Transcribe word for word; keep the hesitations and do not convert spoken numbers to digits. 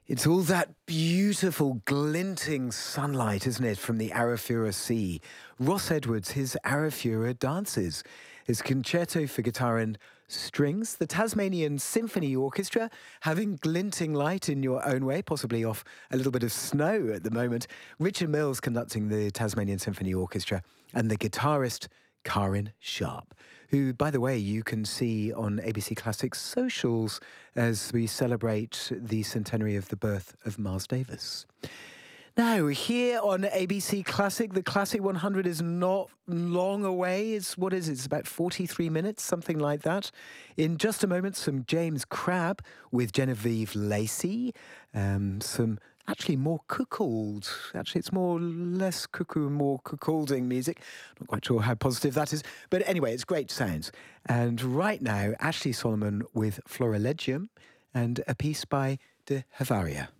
It's all that beautiful, glinting sunlight, isn't it, from the Arafura Sea? Ross Edwards, his Arafura dances, his concerto for guitar and strings, the Tasmanian Symphony Orchestra, having glinting light in your own way, possibly off a little bit of snow at the moment. Richard Mills conducting the Tasmanian Symphony Orchestra, and the guitarist Karen Sharp, who, by the way, you can see on A B C Classics socials as we celebrate the centenary of the birth of Miles Davis. Now, here on A B C Classic, the Classic one hundred is not long away. It's, what is it? It's about forty-three minutes, something like that. In just a moment, some James Crabb with Genevieve Lacey, um, some actually more cuckold. Actually, it's more less cuckoo, more cuckolding music. Not quite sure how positive that is. But anyway, it's great sounds. And right now, Ashley Solomon with Florilegium and a piece by De Havaria.